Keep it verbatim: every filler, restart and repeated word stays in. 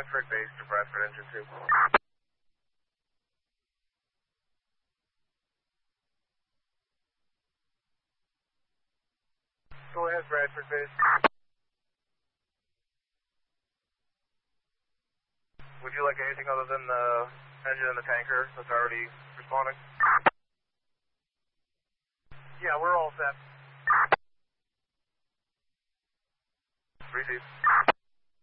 Bradford, base to Bradford, engine two. Go ahead, Bradford, base. Would you like anything other than the engine and the tanker that's already responding? Yeah, we're all set. Receive.